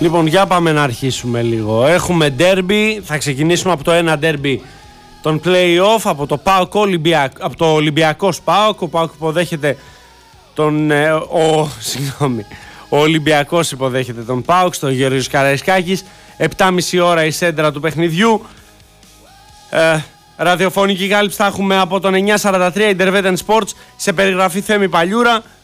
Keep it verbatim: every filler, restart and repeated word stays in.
Λοιπόν, για πάμε να αρχίσουμε λίγο. Έχουμε ντέρμπι, θα ξεκινήσουμε από το ένα ντέρμπι των play-off, από το ΠΑΟΚ Ολυμπιακ, από το Ολυμπιακός ΠΑΟΚ. Ο ΠΑΟΚ υποδέχεται τον, ε, ο, συγγνώμη, ο Ολυμπιακός υποδέχεται τον ΠΑΟΚ στο Γεωργίος Καραϊσκάκης. επτά και μισή ώρα η σέντρα του παιχνιδιού. Ε, ραδιοφωνική κάλυψη θα έχουμε από τον εννιά σαράντα τρία Intervetan Sports σε περιγραφή Θέμη Παλιούρα.